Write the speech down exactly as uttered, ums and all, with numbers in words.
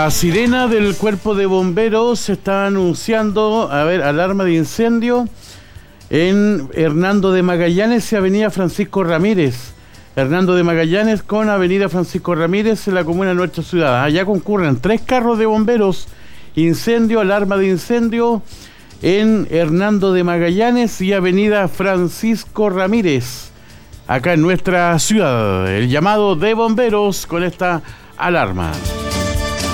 La sirena del cuerpo de bomberos está anunciando, a ver, alarma de incendio en Hernando de Magallanes y avenida Francisco Ramírez. Hernando de Magallanes con avenida Francisco Ramírez en la comuna de Nuestra Ciudad. Allá concurren tres carros de bomberos, incendio, alarma de incendio en Hernando de Magallanes y avenida Francisco Ramírez, acá en nuestra ciudad. El llamado de bomberos con esta alarma.